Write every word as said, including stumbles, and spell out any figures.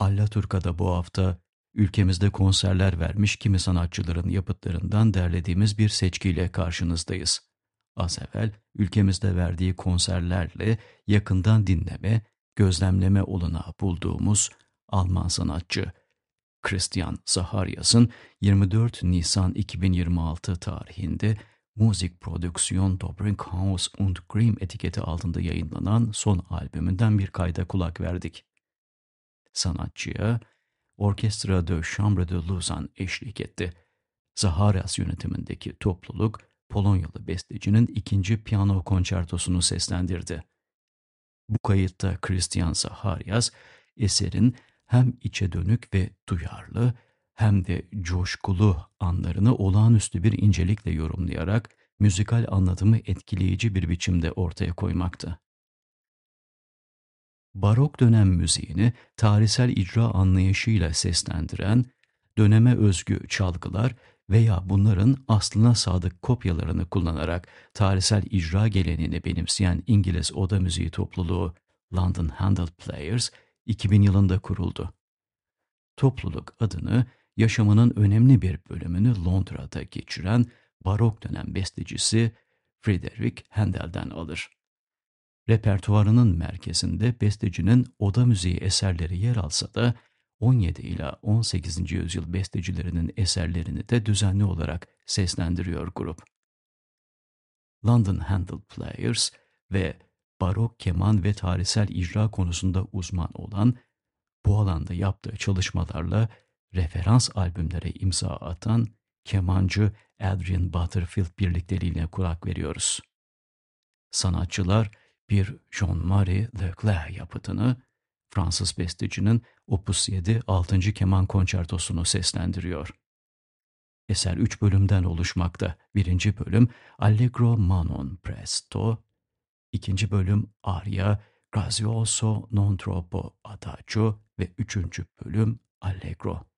Allaturka'da bu hafta ülkemizde konserler vermiş kimi sanatçıların yapıtlarından derlediğimiz bir seçkiyle karşınızdayız. Az evvel ülkemizde verdiği konserlerle yakından dinleme, gözlemleme olanağı bulduğumuz Alman sanatçı Christian Zacharias'ın yirmi dört Nisan iki bin yirmi altı tarihinde Musikproduktion Dobrindt-Haus und Grimm etiketi altında yayınlanan son albümünden bir kayda kulak verdik. Sanatçıya Orchestra de Chambre de Lausanne eşlik etti. Zacharias yönetimindeki topluluk Polonyalı bestecinin ikinci piyano konçertosunu seslendirdi. Bu kayıtta Christian Zacharias eserin hem içe dönük ve duyarlı hem de coşkulu anlarını olağanüstü bir incelikle yorumlayarak müzikal anlatımı etkileyici bir biçimde ortaya koymakta. Barok dönem müziğini tarihsel icra anlayışıyla seslendiren, döneme özgü çalgılar veya bunların aslına sadık kopyalarını kullanarak tarihsel icra geleneğini benimseyen İngiliz oda müziği topluluğu London Handel Players iki bin yılında kuruldu. Topluluk adını yaşamının önemli bir bölümünü Londra'da geçiren barok dönem bestecisi Friedrich Handel'den alır. Repertuarının merkezinde bestecinin oda müziği eserleri yer alsa da on yedi ila on sekizinci yüzyıl bestecilerinin eserlerini de düzenli olarak seslendiriyor grup. London Handel Players ve barok keman ve tarihsel icra konusunda uzman olan, bu alanda yaptığı çalışmalarla referans albümlere imza atan kemancı Adrian Butterfield birlikteliğine kulak veriyoruz. Sanatçılar bir Jean-Marie Leclerc yapıtını, Fransız bestecinin Opus yedi altıncı keman konçertosunu seslendiriyor. Eser üç bölümden oluşmakta. Birinci bölüm Allegro Manon Presto, ikinci bölüm Aria Grazioso non troppo adagio ve üçüncü bölüm Allegro.